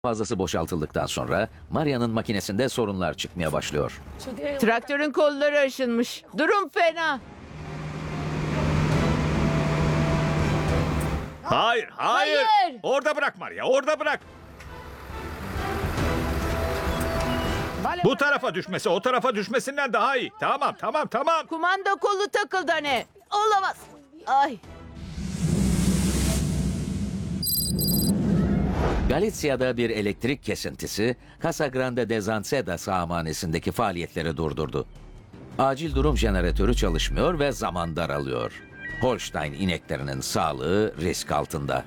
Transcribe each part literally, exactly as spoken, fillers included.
fazlası boşaltıldıktan sonra Maria'nın makinesinde sorunlar çıkmaya başlıyor. Traktörün kolları aşınmış. Durum fena. Hayır, hayır. Hayır. Orada bırak Maria, orada bırak. Bu tarafa düşmesi, o tarafa düşmesinden daha iyi. Tamam, tamam, tamam. Kumanda kolu takıldı anne. Olamaz. Ay. Galicia'da bir elektrik kesintisi Casa Grande de Zanceda sağmanesindeki faaliyetleri durdurdu. Acil durum jeneratörü çalışmıyor ve zaman daralıyor. Holstein ineklerinin sağlığı risk altında.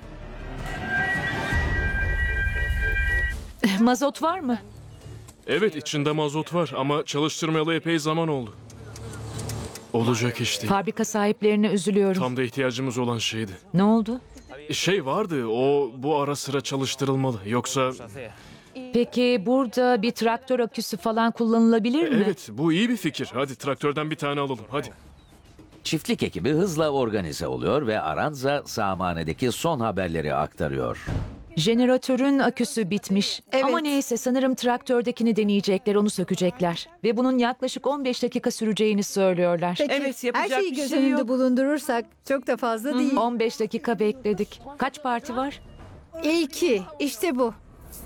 Mazot var mı? Evet, içinde mazot var ama çalıştırmayalı epey zaman oldu. Olacak iş değil. Fabrika sahiplerine üzülüyorum. Tam da ihtiyacımız olan şeydi. Ne oldu? Şey vardı, o bu ara sıra çalıştırılmalı. Yoksa Peki burada bir traktör aküsü falan kullanılabilir mi? evet, bu iyi bir fikir. Hadi traktörden bir tane alalım, hadi. Çiftlik ekibi hızla organize oluyor ve Aranza sağmanedeki son haberleri aktarıyor. Jeneratörün aküsü bitmiş. Evet. Ama neyse sanırım traktördekini deneyecekler, onu sökecekler. Ve bunun yaklaşık on beş dakika süreceğini söylüyorlar. Peki, Evet, yapacak her şeyi bir göz şey önünde yok. bulundurursak çok da fazla değil. on beş dakika bekledik. Kaç parti var? İlki işte bu.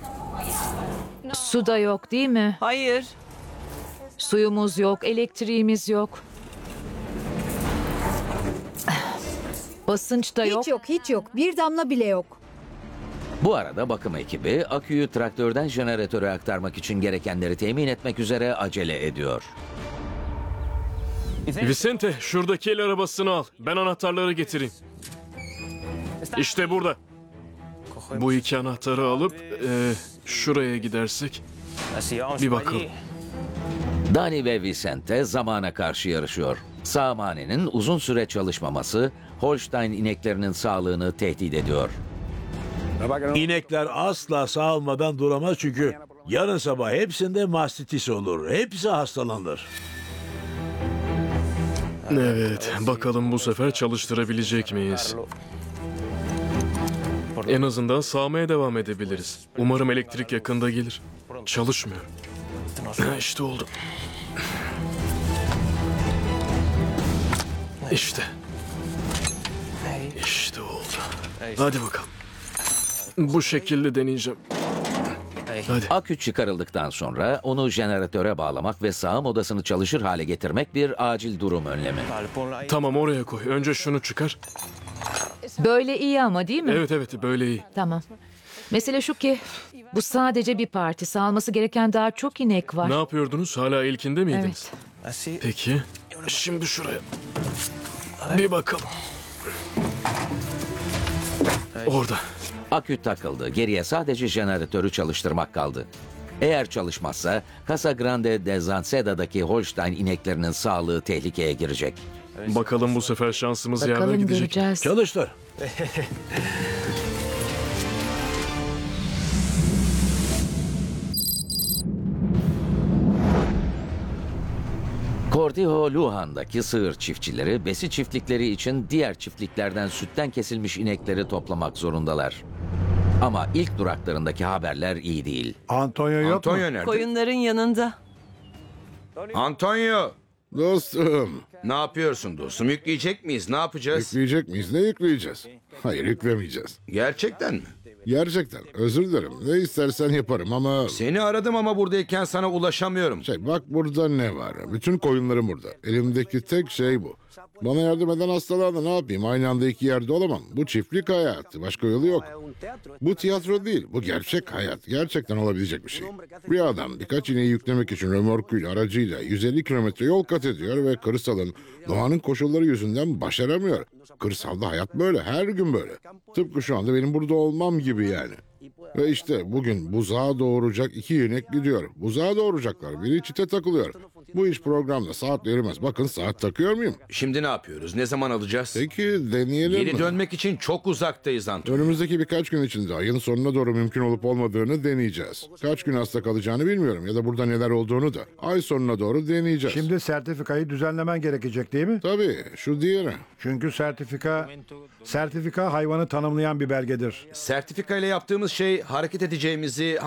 Su da yok değil mi? Hayır. Suyumuz yok, elektriğimiz yok. Basınç da yok. Hiç yok hiç yok. Bir damla bile yok. Bu arada bakım ekibi aküyü traktörden jeneratöre aktarmak için gerekenleri temin etmek üzere acele ediyor. Vicente, şuradaki el arabasını al. Ben anahtarları getireyim. İşte burada. Bu iki anahtarı alıp e, şuraya gidersek. Bir bakalım. Dani ve Vicente zamana karşı yarışıyor. Sağmanenin uzun süre çalışmaması Holstein ineklerinin sağlığını tehdit ediyor. İnekler asla sağalmadan duramaz çünkü yarın sabah hepsinde mastitis olur. Hepsi hastalanır. Evet, bakalım bu sefer çalıştırabilecek miyiz? En azından sağmaya devam edebiliriz. Umarım elektrik yakında gelir. Çalışmıyor. Ha, İşte oldu. İşte. İşte oldu. Hadi bakalım. Bu şekilde deneyeceğim. Hadi. Akü çıkarıldıktan sonra onu jeneratöre bağlamak ve sağım odasını çalışır hale getirmek bir acil durum önlemi. Tamam, oraya koy. Önce şunu çıkar. Böyle iyi ama değil mi? Evet evet, böyle iyi. Tamam. Mesele şu ki bu sadece bir parti. Sağılması gereken daha çok inek var. Ne yapıyordunuz? Hala ilkinde miydiniz? Evet. Peki. Şimdi şuraya. Bir bakalım. Orada. Akü takıldı. Geriye sadece jeneratörü çalıştırmak kaldı. Eğer çalışmazsa Casa Grande de Zanceda'daki Holstein ineklerinin sağlığı tehlikeye girecek. Bakalım bu sefer şansımız yaver Bakalım gidecek. göreceğiz. Çalıştır. Cortijo Lujan'daki sığır çiftçileri besi çiftlikleri için diğer çiftliklerden sütten kesilmiş inekleri toplamak zorundalar. Ama ilk duraklarındaki haberler iyi değil. Antonio yok mu? Antonio nerede? Koyunların yanında. Antonio! Dostum, Ne yapıyorsun dostum? Yükleyecek miyiz? Ne yapacağız? yükleyecek miyiz? Ne yükleyeceğiz? Hayır, yüklemeyeceğiz. Gerçekten mi? Gerçekten, özür dilerim. Ne istersen yaparım ama... Seni aradım ama buradayken sana ulaşamıyorum. Şey, bak burada ne var? Bütün koyunlarım burada. Elimdeki tek şey bu. Bana yardım eden hastalarla ne yapayım? Aynı anda iki yerde olamam. Bu çiftlik hayatı. Başka yolu yok. Bu tiyatro değil. Bu gerçek hayat. Gerçekten olabilecek bir şey. Bir adam birkaç ineği yüklemek için römorkuyla, aracıyla yüz elli kilometre yol kat ediyor ve kırsalın doğanın koşulları yüzünden başaramıyor. Kırsalda hayat böyle. Her gün böyle. Tıpkı şu anda benim burada olmam gibi yani. Ve işte bugün buzağa doğuracak iki inek gidiyor. Buzağa doğuracaklar. Biri çite takılıyor. Bu iş programda saatle yürümez. Bakın saat takıyor muyum? Şimdi ne yapıyoruz? Ne zaman alacağız? Peki deneyelim Geri mi? dönmek için çok uzaktayız Antonio. Önümüzdeki birkaç gün içinde ayın sonuna doğru mümkün olup olmadığını deneyeceğiz. Kaç gün hasta kalacağını bilmiyorum ya da burada neler olduğunu da. Ay sonuna doğru deneyeceğiz. Şimdi sertifikayı düzenlemen gerekecek değil mi? Tabii şu diğeri. Çünkü sertifika sertifika hayvanı tanımlayan bir belgedir. Sertifika ile yaptığımız yapacağımız şey hareket edeceğimizi